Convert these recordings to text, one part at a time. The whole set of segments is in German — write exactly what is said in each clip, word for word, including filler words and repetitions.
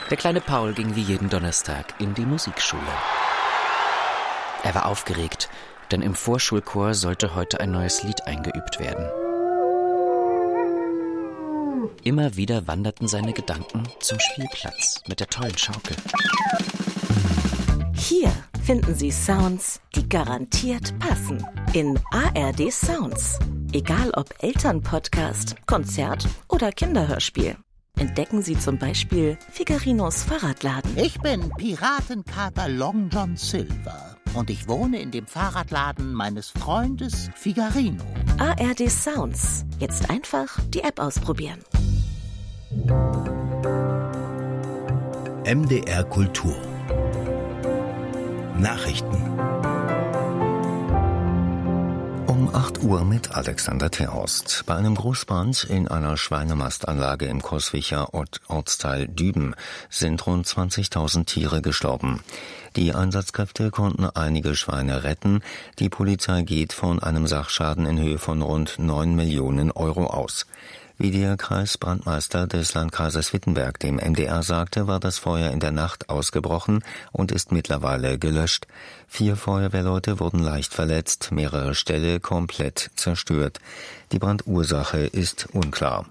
Der kleine Paul ging wie jeden Donnerstag in die Musikschule. Er war aufgeregt, denn im Vorschulchor sollte heute ein neues Lied eingeübt werden. Immer wieder wanderten seine Gedanken zum Spielplatz mit der tollen Schaukel. Hier finden Sie Sounds, die garantiert passen. In A R D Sounds. Egal ob Elternpodcast, Konzert oder Kinderhörspiel. Entdecken Sie zum Beispiel Figarinos Fahrradladen. Ich bin Piratenkater Long John Silver und ich wohne in dem Fahrradladen meines Freundes Figarino. A R D Sounds. Jetzt einfach die App ausprobieren. M D R Kultur. Nachrichten. Um acht Uhr mit Alexander Terhorst. Bei einem Großbrand in einer Schweinemastanlage im Coswicher Ortsteil Düben sind rund zwanzigtausend Tiere gestorben. Die Einsatzkräfte konnten einige Schweine retten. Die Polizei geht von einem Sachschaden in Höhe von rund neun Millionen Euro aus. Wie der Kreisbrandmeister des Landkreises Wittenberg dem M D R sagte, war das Feuer in der Nacht ausgebrochen und ist mittlerweile gelöscht. Vier Feuerwehrleute wurden leicht verletzt, mehrere Ställe komplett zerstört. Die Brandursache ist unklar.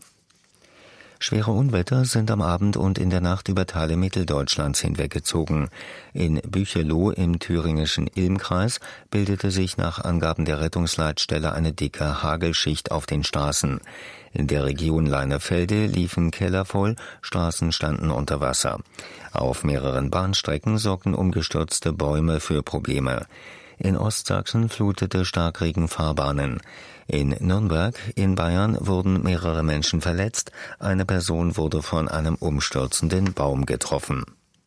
Schwere Unwetter sind am Abend und in der Nacht über Teile Mitteldeutschlands hinweggezogen. In Bücheloh im thüringischen Ilmkreis bildete sich nach Angaben der Rettungsleitstelle eine dicke Hagelschicht auf den Straßen. In der Region Leinefelde liefen Keller voll, Straßen standen unter Wasser. Auf mehreren Bahnstrecken sorgten umgestürzte Bäume für Probleme. In Ostsachsen flutete Starkregen Fahrbahnen. In Nürnberg in Bayern wurden mehrere Menschen verletzt. Eine Person wurde von einem umstürzenden Baum getroffen.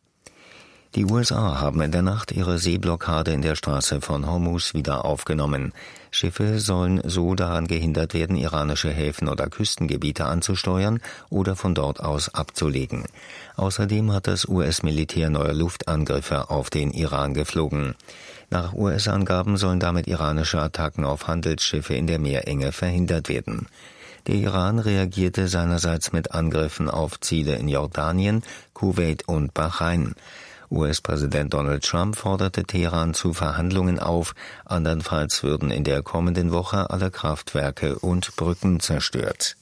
Die U S A haben in der Nacht ihre Seeblockade in der Straße von Hormuz wieder aufgenommen. Schiffe sollen so daran gehindert werden, iranische Häfen oder Küstengebiete anzusteuern oder von dort aus abzulegen. Außerdem hat das U S-Militär neue Luftangriffe auf den Iran geflogen. Nach U S-Angaben sollen damit iranische Attacken auf Handelsschiffe in der Meerenge verhindert werden. Der Iran reagierte seinerseits mit Angriffen auf Ziele in Jordanien, Kuwait und Bahrain. U S-Präsident Donald Trump forderte Teheran zu Verhandlungen auf, andernfalls würden in der kommenden Woche alle Kraftwerke und Brücken zerstört.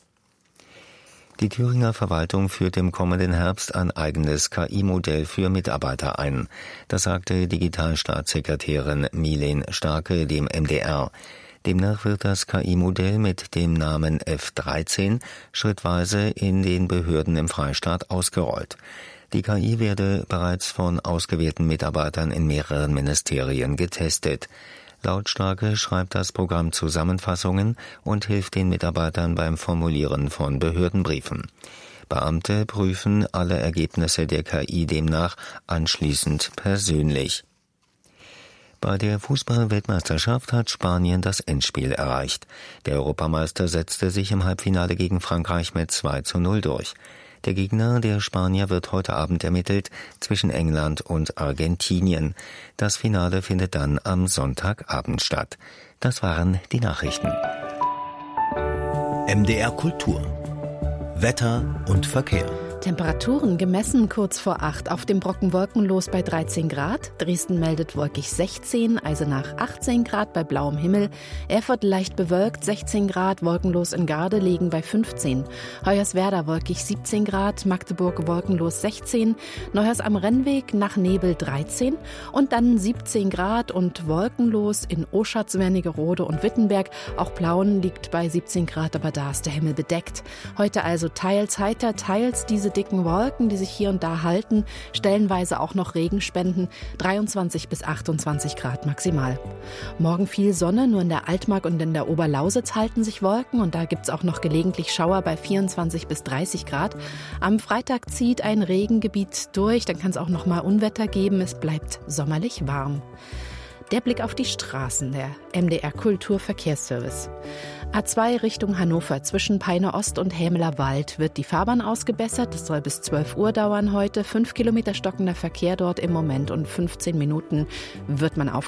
Die Thüringer Verwaltung führt im kommenden Herbst ein eigenes K I-Modell für Mitarbeiter ein. Das sagte Digitalstaatssekretärin Milen Starke dem M D R. Demnach wird das K I-Modell mit dem Namen F dreizehn schrittweise in den Behörden im Freistaat ausgerollt. Die K I werde bereits von ausgewählten Mitarbeitern in mehreren Ministerien getestet. Laut Starke schreibt das Programm Zusammenfassungen und hilft den Mitarbeitern beim Formulieren von Behördenbriefen. Beamte prüfen alle Ergebnisse der K I demnach anschließend persönlich. Bei der Fußball-Weltmeisterschaft hat Spanien das Endspiel erreicht. Der Europameister setzte sich im Halbfinale gegen Frankreich mit zwei zu null durch. Der Gegner der Spanier wird heute Abend ermittelt zwischen England und Argentinien. Das Finale findet dann am Sonntagabend statt. Das waren die Nachrichten. M D R Kultur. Wetter und Verkehr. Temperaturen gemessen kurz vor acht. Auf dem Brocken wolkenlos bei dreizehn Grad. Dresden meldet wolkig sechzehn, Eisenach achtzehn Grad bei blauem Himmel. Erfurt leicht bewölkt sechzehn Grad, wolkenlos in Gardelegen bei fünfzehn. Hoyerswerda wolkig siebzehn Grad, Magdeburg wolkenlos sechzehn. Neuhaus am Rennweg nach Nebel dreizehn. Und dann siebzehn Grad und wolkenlos in Oschatz, Wernigerode und Wittenberg. Auch Plauen liegt bei siebzehn Grad, aber da ist der Himmel bedeckt. Heute also teils heiter, teils diese dicken Wolken, die sich hier und da halten, stellenweise auch noch Regen spenden, dreiundzwanzig bis achtundzwanzig Grad maximal. Morgen viel Sonne, nur in der Altmark und in der Oberlausitz halten sich Wolken und da gibt es auch noch gelegentlich Schauer bei vierundzwanzig bis dreißig Grad. Am Freitag zieht ein Regengebiet durch, dann kann es auch noch mal Unwetter geben, es bleibt sommerlich warm. Der Blick auf die Straßen, der M D R Kulturverkehrsservice. A zwei Richtung Hannover zwischen Peine Ost und Hämeler Wald wird die Fahrbahn ausgebessert. Das soll bis zwölf Uhr dauern heute. Fünf Kilometer stockender Verkehr dort im Moment und fünfzehn Minuten wird man auf